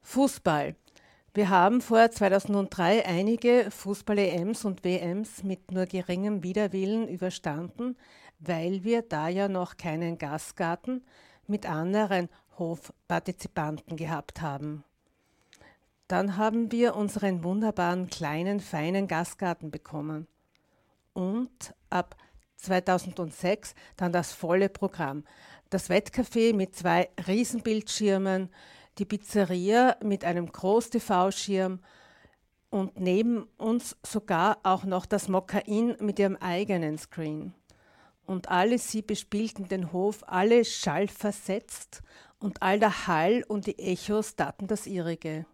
Fußball. Wir haben vor 2003 einige Fußball-EMs und WMs mit nur geringem Widerwillen überstanden, weil wir da ja noch keinen Gastgarten mit anderen Hofpartizipanten gehabt haben. Dann haben wir unseren wunderbaren kleinen, feinen Gastgarten bekommen. Und ab 2006 dann das volle Programm. Das Wettcafé mit 2 Riesenbildschirmen, die Pizzeria mit einem Groß-TV-Schirm und neben uns sogar auch noch das Mokka-In mit ihrem eigenen Screen. Und alle sie bespielten den Hof, alle schallversetzt und all der Hall und die Echos taten das ihrige.